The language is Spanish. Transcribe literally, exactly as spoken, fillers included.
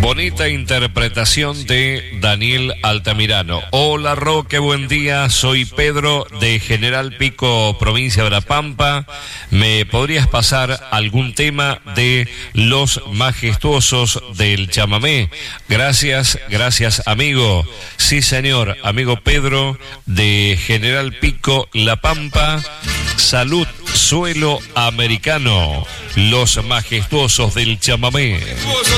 Bonita interpretación de Daniel Altamirano. Hola Roque, buen día. Soy Pedro de General Pico, provincia de La Pampa. ¿Me podrías pasar algún tema de Los Majestuosos del Chamamé? Gracias, gracias amigo. Sí señor, amigo Pedro de General Pico, La Pampa. Salud, suelo americano. Los Majestuosos del Chamamé.